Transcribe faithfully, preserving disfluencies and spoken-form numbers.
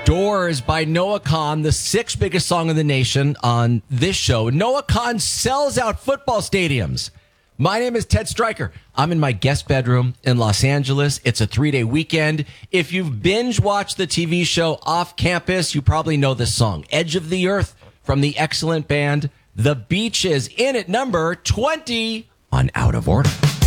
Doors by Noah Kahan, the sixth biggest song in the nation on this show. Noah Kahan sells out football stadiums. My name is Ted Stryker. I'm in my guest bedroom in Los Angeles. It's a three-day weekend. If you've binge-watched the T V show Off Campus, you probably know this song, Edge of the Earth, from the excellent band The Beaches, in at number twenty on Out of Order.